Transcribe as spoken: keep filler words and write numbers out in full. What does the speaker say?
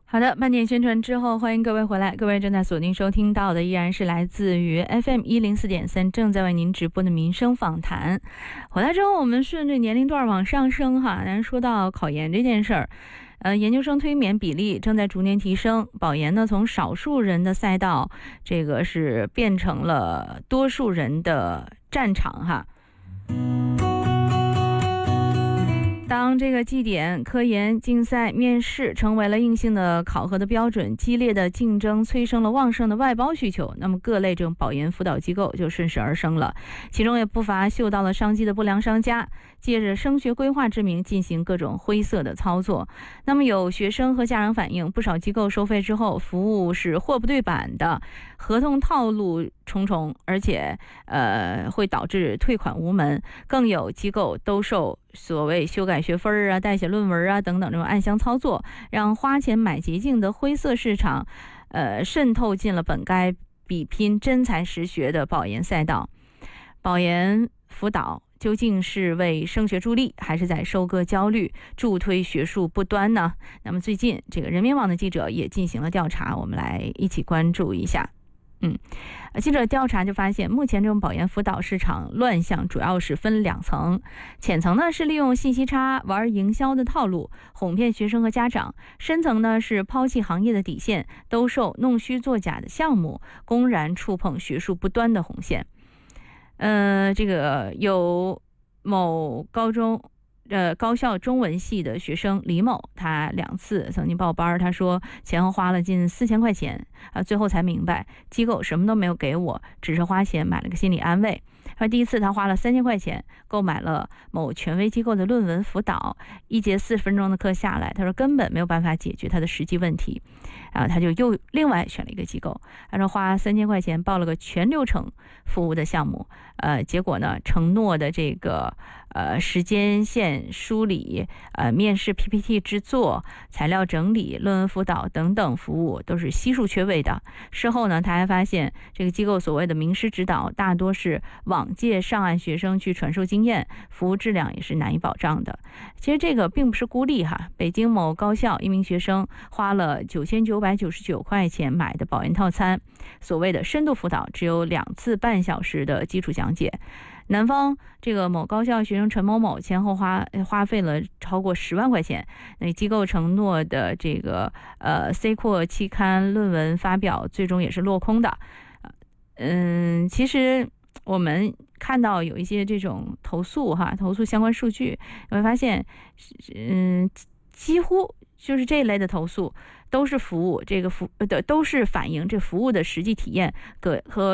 好的，半点宣传之后，欢迎各位回来。各位正在锁定收听到的依然是来自于 F M 一零四点三正在为您直播的民生访谈。回来之后，我们顺着年龄段往上升哈，咱说到考研这件事儿，呃，研究生推免比例正在逐年提升，保研呢从少数人的赛道，这个是变成了多数人的战场哈。当这个绩点、科研、竞赛、面试成为了硬性的考核的标准，激烈的竞争催生了旺盛的外包需求，那么各类这种保研辅导机构就顺势而生了。其中也不乏嗅到了商机的不良商家，借着升学规划之名进行各种灰色的操作。那么有学生和家长反映，不少机构收费之后，服务是货不对版的，合同套路重重，而且呃会导致退款无门。更有机构兜售所谓修改学分啊、代写论文啊等等这种暗箱操作，让花钱买捷径的灰色市场，呃渗透进了本该比拼真才实学的保研赛道。保研辅导究竟是为升学助力，还是在收割焦虑，助推学术不端呢？那么最近这个人民网的记者也进行了调查，我们来一起关注一下。嗯，记者调查就发现，目前这种保研辅导市场乱象主要是分两层，浅层呢是利用信息差玩营销的套路，哄骗学生和家长；深层呢是抛弃行业的底线，兜售弄虚作假的项目，公然触碰学术不端的红线。呃，这个有某高中。呃，高校中文系的学生李某，他两次曾经报班，他说前后花了近四千块钱啊，最后才明白机构什么都没有给我，只是花钱买了个心理安慰。他说第一次他花了三千块钱购买了某权威机构的论文辅导，一节四十分钟的课下来，他说根本没有办法解决他的实际问题，然后他就又另外选了一个机构，他说花三千块钱报了个全流程服务的项目，呃，结果呢，承诺的这个呃时间线梳理、呃面试 P P T 制作、材料整理、论文辅导等等服务都是悉数缺位的。事后呢，他还发现这个机构所谓的名师指导大多是往届上岸学生去传授经验，服务质量也是难以保障的。其实这个并不是孤立哈，北京某高校一名学生花了九千九百九十九块钱买的保研套餐，所谓的深度辅导只有两次半小时的基础讲解。南方这个某高校学生陈某某前后花花费了超过十万块钱，那机构承诺的这个呃 C 扩期刊论文发表，最终也是落空的。嗯，其实我们看到有一些这种投诉哈，投诉相关数据，你会发现，嗯，几乎就是这一类的投诉都是服务这个服的都是反映这服务的实际体验和和